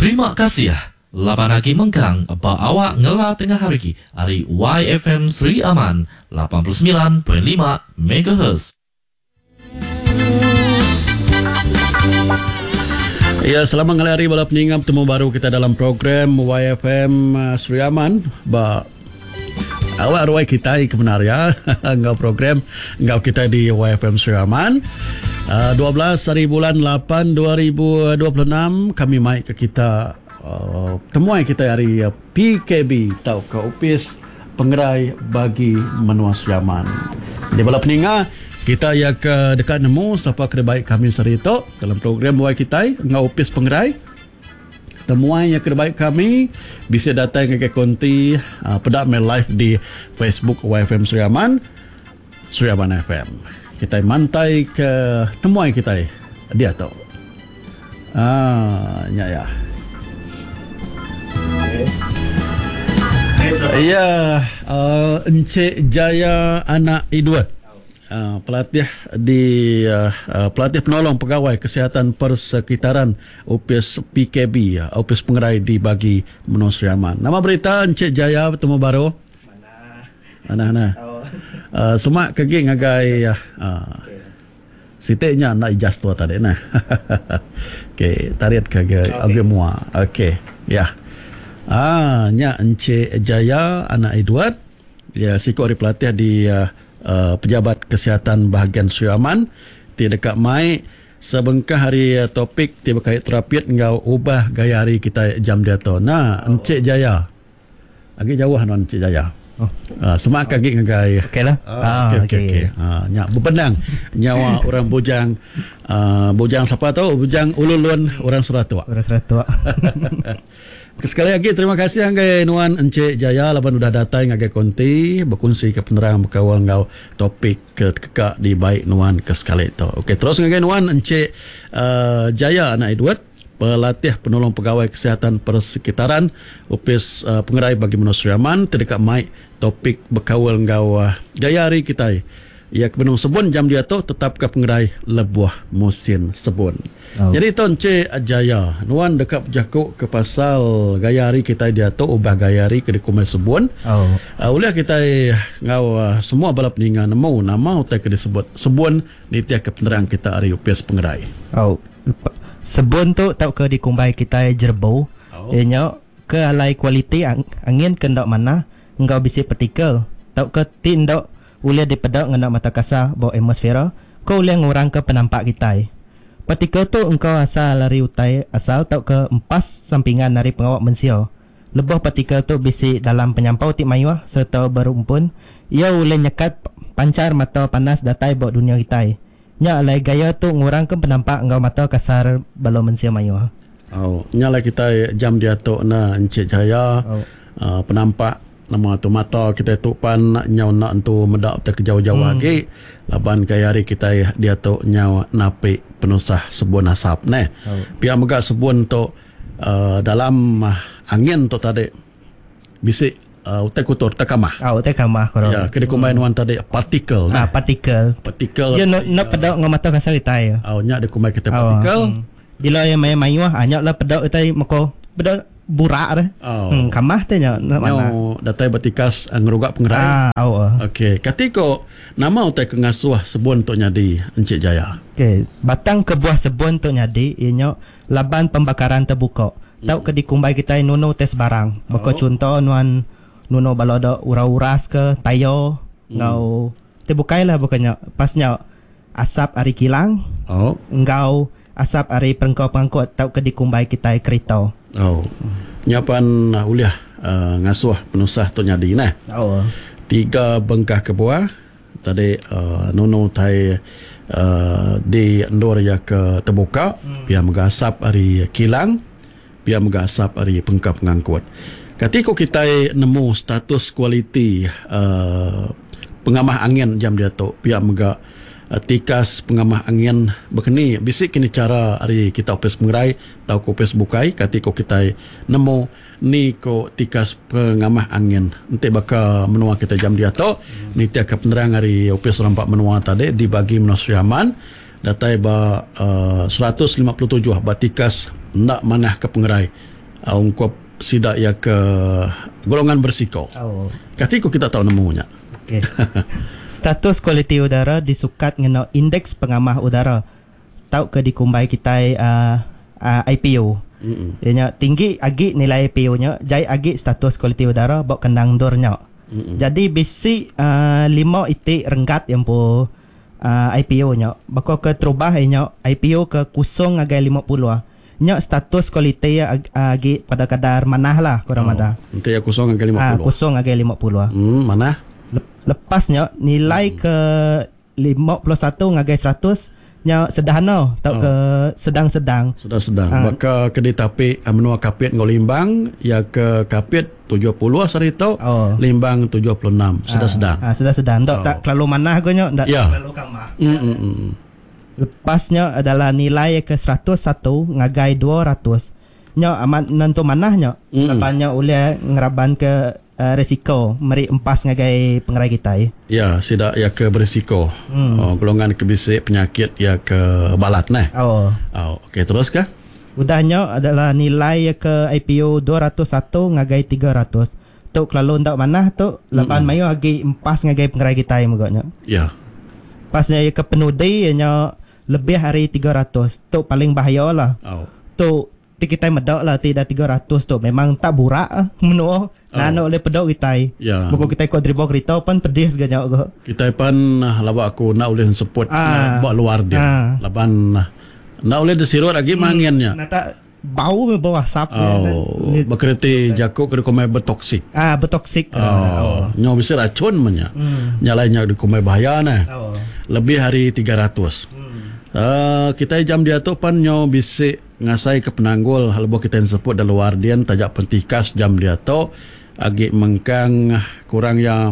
Terima kasih. Laban lagi mengkang ba awak ngela tengah hari hari YFM Sri Aman 89.5 MHz. Ya, selamat ngelari bala peningam temu baru kita dalam program YFM Sri Aman. Ba awak ruai kita kebenar ya. Engkau program engkau kita di YFM Sri Aman. 12 hari bulan 8 2026 kami mai ke kita temuan kita hari PKB tau ke Opis Pengerai bagi Menua Sri Aman. Di bala peninga kita ya ke dekat nemu siapa kedai baik kami sehari itu dalam program buat kita ngau Opis Pengerai. Temuan yang kedai baik kami bisa datang ke konti pedak mail live di Facebook YFM Sri Aman FM. Kita mantai ke temuan kita dia tahu. Ya. Ya, Encik Jaya anak Edward. Pelatih di pelatih penolong pegawai kesihatan persekitaran Opis PKB, Opis Pengerai di bagi Menua Sri Aman. Nama berita Encik Jaya bertemu baru. Mana? Semak kegi ngagai siteknya nak ijas tua tadi nah. Okey, tariat kage age mua. Okey, ya. Nya Encik Jaya anak Edward ya sikok pelatih di Pejabat Kesihatan Bahagian Sri Aman ti dekat mai sebengkah hari topik ti berkait terapiat ngau ubah gaya hari kita jam dia tu. Nah, Encik Jaya. Agi jauh non Encik Jaya. Semak kaki ngagai. Okeylah. Okey. Nya berpenang nyawa orang bujang bujang siapa tahu bujang ululun orang Suratua. Sekali lagi terima kasih anggai Nuan Encik Jaya laban sudah datang ngagai konti berkongsi ke penerang berkawal ngau topik kekak di baik Nuan ke sekali itu. Okey, terus ngagai Nuan Encik Jaya anak Edward, pelatih penolong pegawai kesihatan persekitaran Opis Pengerai bagi Menua Sri Aman terdekat mic topik berkawal ngau gaya hari kita ya kebenung sebun jam dia tu tetap ke Pengerai lebuah musim sebun. Jadi tu Encik Jaya Nuan dekat jakuk ke pasal gaya hari kita dia tu ubah gaya hari ke dikumai sebun. Ulah kita ngau semua bala peningan nemu nama utai ke disebut sebun ni tiap ke penerang kita hari Opis Pengerai. Sebun tu tau ke dikumbai kita jerbau. Ianya ke alai kualiti angin kendak mana engkau bisi partikel. Tau ke tindak ulia dipedak ngendak mata kasar bau atmosfera. Kau ulia ngurang ke penampak kita. Partikel tu engkau asal lari utai asal tau ke empas sampingan dari pengawak mensio. Lebih partikel tu bisi dalam penyampau tik mayuah serta berumpun. Ia ulia nyekat pancar mata panas datai bau dunia kita. Nya alai gaya tu ngurang ke penampak engkau mata kasar balon mensia mayuah. Nyala kita jam dia tu na Encik Jaya penampak nama tu mata kita tu pan nyau nak tu medak ke jauh-jauh lagi laban gaya hari kita dia tu nyau napi penusah sebun asap neh. Pihak megak sebun tu dalam angin tu tadi bisik utai kutur tekamah. Utai kamah korang. Ya, kena combine one tadi partikel. Partikel. Ya nak pedak ngau mata kasar kita. Nya dia combine kita partikel. Bila yang mayuah nya lah pedak utai mako pedak burak dah. Kamah tu nya mana. Datai batikas ngerugak Pengerai. Okey, katiko nama utai kengasuh sebun tu nyadi Encik Jaya. Okey, batang kebuah sebun tu nyadi ianya laban pembakaran terbuka. Tau ke dikumbai kita nuno tes barang. Maka contoh nuno baloda ura-uras ke tayo ngau terbukailah bukannya pasnya asap ari kilang. Engkau asap ari pengkau-pengkau tau ke dikumbai kita kereta. Nyapan uliah ngasuh penusah tu nyadi nah. 3 bengkah kebuah tadi nuno tai di endor ya ke terbuka pihak megasap ari kilang pihak megasap ari pengkau pengangkut. Ketika kita nemu status kualiti pengamah angin jam dia tu pihak megak tikas pengamah angin begini bisik kini cara hari kita Opis Pengerai tau ko Opis Bukai ketika kita nemu ni ko tikas pengamah angin nanti bakal menua kita jam dia tu ni tiap penerang hari Opis Rampak Menua tadi dibagi Menua Sri Aman datai ba 157 batikas nak manah ke Pengerai ungkap sidak ya ke golongan bersiko. Oh. Katiko kita tahu namanya. Okey. Status kualiti udara disukat ngeno indeks pengamah udara. Tahu ke dikumbai kita IPO. Ianya tinggi agi nilai IPO nya, jai agi status kualiti udara bok kendang dornya. Jadi bisi 5 itik renggat yang po IPO nya. Bako ke terubah nya IPO ke 0,50. Nya status kualiti agi pada kadar manah lah kurang ada. Nanti ya 0,50. 0,50. Mana? Lepasnya nilai ke 51 ngagai 100 nya sederhana tau ke sedang-sedang. Sedang. Maka ke ditapi menua kapit ngolimbang ya ke kapit 70 sarito, limbang 76 sedang-sedang. Sedang-sedang. Tak terlalu manah gonya, tak Ya. terlalu kamah. Lepasnya adalah nilai ke 101 ngagai 200. Nya amat nentu manahnya. Lepannya oleh ngeraban ke resiko meri empas ngagai pengerai kita ya sidak ya ke berisiko. Golongan ke bisik penyakit ya ke balat nah. Okey, terus kah? Udahnya adalah nilai ke IPO 201 ngagai 300. Tok kalau ndak manah tok lepan mayu agi empas ngagai pengerai kita mogoknya. Ya. Pasnya ke penudi nya lebih hari 300. Tok paling bahaya lah. Tok kita medok lah tidak 300 tu memang tak burak menua nano oleh pedok kita buku kita ikut dribble kereta pun pedis ganyak ke kita pun laba aku nak oleh support buat luar dia laban nak oleh desirot lagi manginnya nata bau bawah asap berkerti jako ke komai bertoksik bertoksik nyo bisa racun menya nyalainya di komai bahaya nah lebih hari 300 kita jam dia tu pan nyo bisik ngasai ke penanggul halbo kita yang sebut dalam luar dian tajak pentikas jam dia tu agi mengkang kurang ya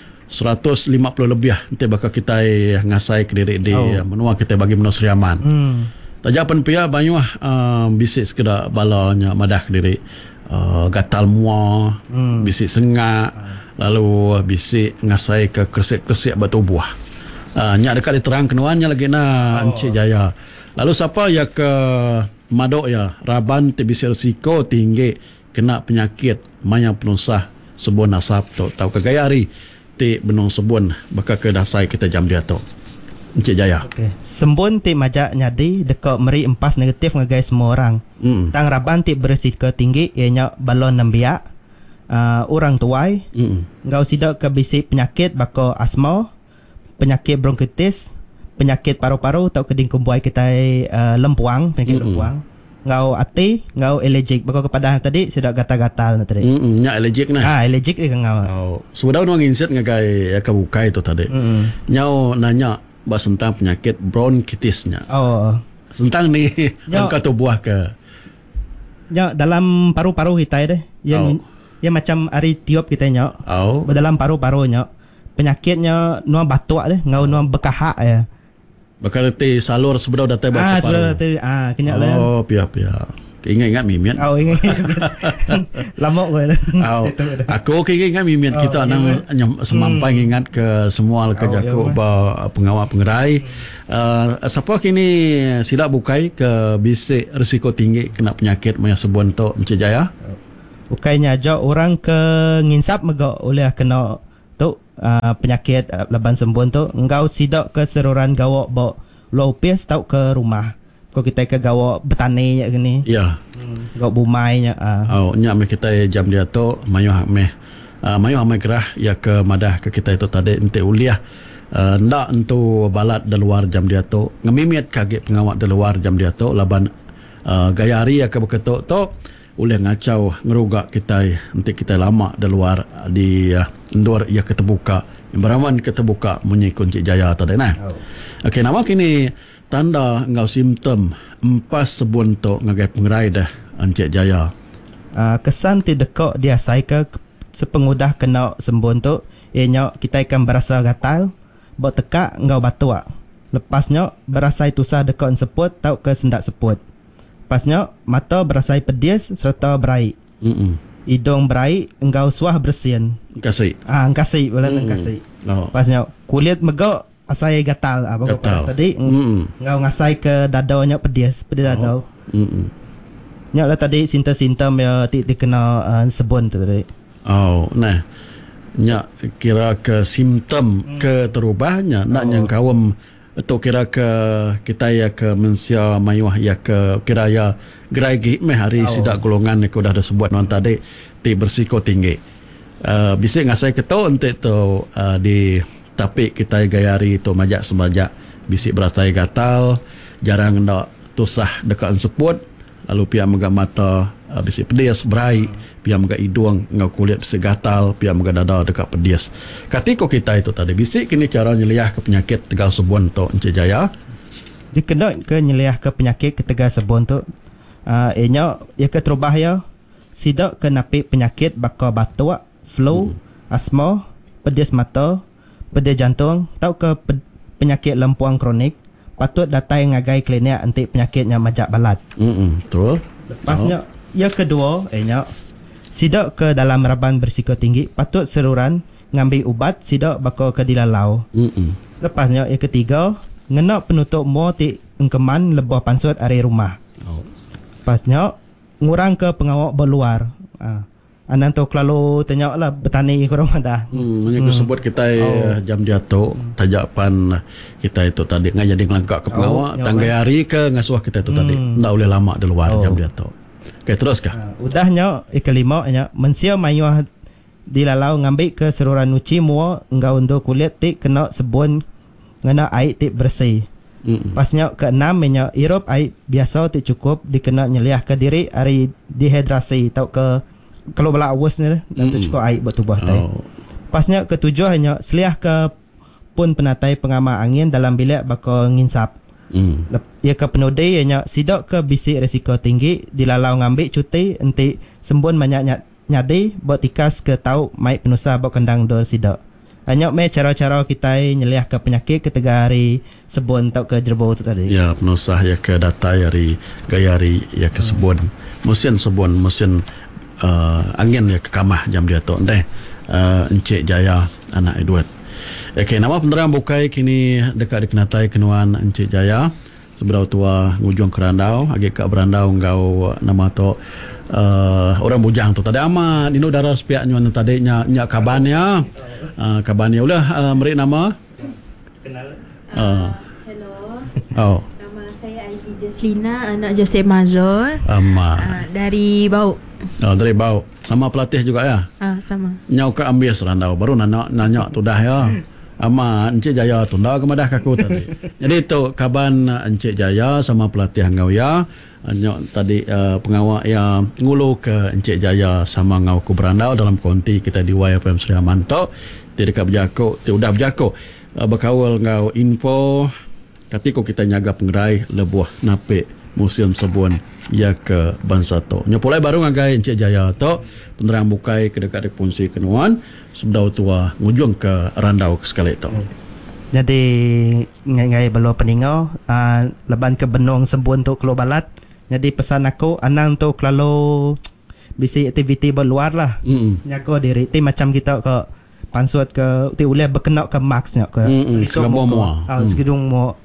150 lebih nanti bakal kita ngasai ke diri dia menua kita bagi menua Seriaman tajak pen pia banyu bisik sekedar balanya madah ke diri gatal mua bisik sengak lalu bisik ngasai ke kersik-kersik batu buah nyak dekat diterang kenuannya lagi na Encik Jaya. Lalu siapa ya ke madok ya raban tebisi risiko tinggi kena penyakit maya penusah sebun nasab tu tahu ke gayari ti benung sebun bakal ke dasai kita jam dia tu Encik Jaya. Sembun ti majak nyadi dekat meri empas negatif ngagai semua orang. Tang raban ti berisiko tinggi ianya balon nembiak orang tuai ngau sidak ke bisi penyakit bako asma, penyakit bronkitis, penyakit paru-paru atau keding kumbuai kita lempuang, penyakit lempuang. Ngau ati, ngau allergic. Bako kepada tadi sudah gatal-gatal tadi. Nya allergic nah. Allergic dia ngau. Sudah nang inset ngagai ka bukai tu tadi. Nyau nanya bas tentang penyakit bronkitisnya. Tentang ni angka tu buah ke. Nya dalam paru-paru kita deh. Yang macam ari tiup kita nya. Dalam paru-parunya penyakitnya nuang batuk deh, ngau nuang bekahak ya. Bakal ti salur sebelum datang baca paru. Kenyak lah. Pia. Ingat-ingat mimian. Ingat. Lama gue. Aku ingat mimian kita nang semampai ingat ke semua ke jaku pengawal pengerai. Siapa kini silap bukai ke bisik risiko tinggi kena penyakit maya sebun tu Encik Jaya. Bukainya aja orang ke nginsap megak oleh kena tu penyakit laban sembun tu engkau sidak ke seruran gawak bawa lopis tau ke rumah kau kita ke gawak bertani nya gini gawak bumai nya nya me kita jam dia tu mayu amai gerah ya ke madah ke kita itu tadi ente uliah ndak entu balat di luar jam dia tu ngemimit kaget pengawak di luar jam dia tu laban gayari ya ke beketuk tu oleh ngacau ngerugak kita nanti kita lama di luar di indoor ia keterbuka beraman keterbuka menyikun Cik Jaya tadi nah. Okey, nama kini tanda ngau simptom empas sebun tu ngagai pengerai dah Encik Jaya. Kesan ti dekok dia sai ke sepengudah kena sembun tu ianya kita akan berasa gatal bot tekak ngau batuk. Lepasnya berasa tusah dekok seput tau ke sendak seput. Pasnya mata berasai pedis serta berai. Hidung berai, engkau suah bersin. Kasih. Kasih, boleh kasih. Pasnya kulit megak asai gatal. Gatal. Tadi engkau ngasai ke dadanya pedis dadau. Nyok lah tadi simptom ya dikena sebon tu tadi. Oh, nah. Nya kira ke simptom ke terubahnya nak yang kawam atau kira ke kita ya ke mensia mayuah ya ke kira ya gerai gi meh hari sidak golongan ko dah ada sebut non tadi ti bersiko tinggi. Bisa ngasai keto ente tu di tapi kita gayari tu majak semajak bisik beratai gatal jarang nak tusah dekat seput lalu pihak megak mata bisik pedas berai pihak megak hidung ngau kulit bisik gatal pihak megak dada dekat pedas katiko kita itu tadi bisik kini cara nyeliah ke penyakit tegal sebon tu Encik Jaya dikena ke nyeliah ke penyakit ke tegal sebon tu enya ya ke terubah ya sidak ke napik penyakit bakal batuk flu asma pedas mata pedas jantung tau ke penyakit lempuang kronik patut datang ngagai klinik antik penyakitnya majak balat. Betul. Lepasnya yang kedua sidak ke dalam raban berisiko tinggi patut seruran ngambil ubat sidak bakal ke dilalau. Lepasnya yang ketiga ngenak penutup mo ti engkeman lebah pansut area rumah. Lepasnya ngurang ke pengawak berluar. Anan tu kalau tanya lah bertani korang dah. Aku sebut kita jam dia tu tajapan kita itu tadi ngaj jadi ngelangkak ke pengawak tanggai hari ke ngasuh kita itu tadi tak boleh lama di luar jam dia tu. Okay, terus kah? Udahnya kelima nya mensia mayuah dilalau ngambil ke seruran uci mua engkau untuk kulit tik kena sebun ngena air tik bersih. Pasnya keenam nya irup air biasa tik cukup dikena nyeliah ke diri hari dehidrasi tau ke kalau bala awas ni dan tu cukup air buat tubuh tai. Pasnya ketujuh hanya seliah ke pun penatai pengamal angin dalam bilik bakal nginsap. Ia ke penudai hanya sidak ke bisik resiko tinggi dilalau ngambil cuti enti sembun banyak nyadi buat tikas ke tau mai penusa buat kendang dor sidak. Hanya me cara-cara kita nyeliah ke penyakit ketika hari sebun tau ke jerbo tu tadi. Ya penusah ya ke data hari gayari ya ke sebun. Mesin sebun mesin angin ya ke kamah jam dia tu deh Encik Jaya anak Edward. Okey, nama penerang bukai kini dekat dikenatai kenuan Encik Jaya seberau tua ngujung kerandau agak kat berandau ngau nama tu orang bujang tu tadi amat ini udara sepiak nyuan tadi nya kabannya kabannya ulah meri nama hello oh nama saya Aiki Jeslina anak Joseph Mazor dari Bau. Dari Bau. Sama pelatih juga ya? Sama. Nyau ke ambil serandau. Baru nanya tu dah ya. Ama Encik Jaya tu dah kemadah kaku tadi. Jadi tu kaban Encik Jaya sama pelatih ngau ya. Nyok tadi pengawal yang ngulu ke Encik Jaya sama ngau ku berandau dalam konti kita di YFM Sri Aman tu. Dia dekat berjako. Dia udah berjako. Berkawal ngau info. Katiko kita nyaga pengerai lebuah napik museum sebun ya ke bangsa tu. Nyopolai baru ngagai Encik Jaya tu penerang bukai ke dekat fungsi kenuan sebedau tua ngujung ke randau ke sekali tu. Jadi ngai belo peningau leban ke benong sebun tu keluar balat. Jadi pesan aku anang tu kalau bisi aktiviti berluar lah. Nyago diri ti macam kita ke pansut ke ti boleh berkenok ke max nya ke sekebong mua. Sekebong mua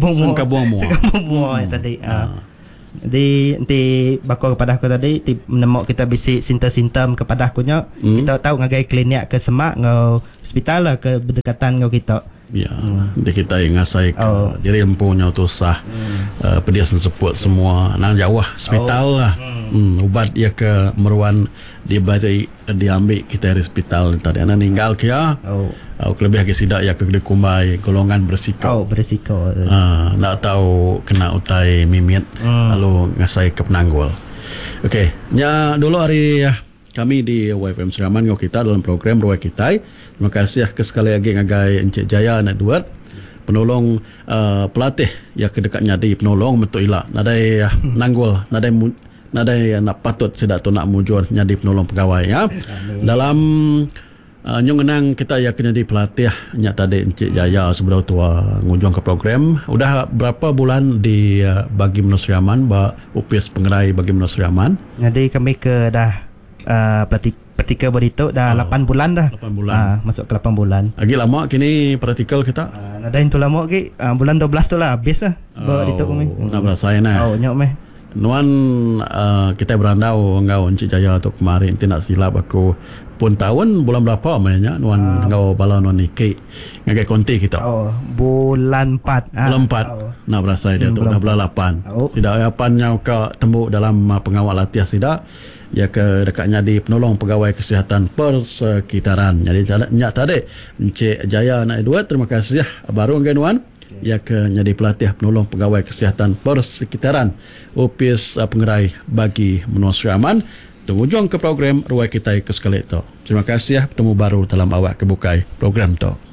tadi. Jadi nanti bakal kepada aku tadi menemuk kita bisik simptom kepada aku nya kita tahu ngagai klinik ke semak ngau hospital lah ke berdekatan ngau kita. Ya, jadi kita yang ngasai ke diri empunya tu sah pediasan seput semua nang jauh hospital lah. Ubat ya ke meruan diberi diambil kita dari hospital tadi anak ninggal ke ya. Kelebih ke sidak ya ke kumbai golongan berisiko. Berisiko. Nak tahu kena utai mimit lalu ngasai ke penanggul. Okey, nya dulu hari kami di YFM Sri Aman ngau kita dalam program Ruai Kitai. Terima kasih ke sekali lagi ngagai Encik Jaya anak Edward penolong pelatih ya ke dekatnya di penolong betul ila nadai nanggul nadai nak patut sedak tu nak mujur nyadi penolong pegawai ya. Dalam nyungenang kita ya kena di pelatih nya tadi Encik Jaya sebelum tua ngujung ke program. Udah berapa bulan di bagi Menusri Aman ba upis pengerai bagi Menusri Aman? Jadi kami ke dah praktikal berito dah 8 bulan dah. 8 bulan. Masuk ke 8 bulan. Lagi lama kini praktikal kita? Ada yang tu lama lagi bulan 12 tu lah habis lah. Berito kami. Nak berasain nyok meh. Nuan kita berandau ngau Encik Jaya tu kemarin tidak silap aku pun tahun bulan berapa mainnya nuan ngau bala nuan Niki ngagai konti kita. Bulan 4. Bulan 4. Nak berasa dia tu dah bulan 8. Sida apannya ke temu dalam pengawal latihan sida ya ke dekatnya di penolong pegawai kesihatan persekitaran. Jadi nyak tadi Encik Jaya nak dua terima kasih baru ngai nuan ya ke jadi pelatih penolong pegawai kesihatan persekitaran Opis Pengerai bagi Menua Sri Aman. Tunggu jom ke program Ruai Kita ke sekali tu. Terima kasih bertemu baru dalam awak kebukai program tu.